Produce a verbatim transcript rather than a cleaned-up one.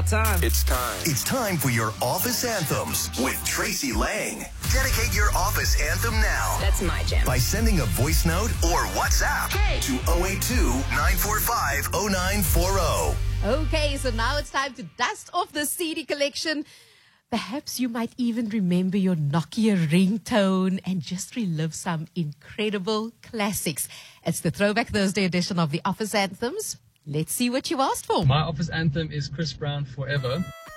about time. It's time. It's time for your office anthems with Tracy Lang. Dedicate your office anthem now. That's my jam. By sending a voice note or WhatsApp Hey. to oh eight two, nine four five, oh nine four oh. Okay, so now it's time to dust off the C D collection. Perhaps you might even remember your Nokia ringtone and just relive some incredible classics. It's the Throwback Thursday edition of the Office Anthems. Let's see what you asked for. My office anthem is Chris Brown, Forever.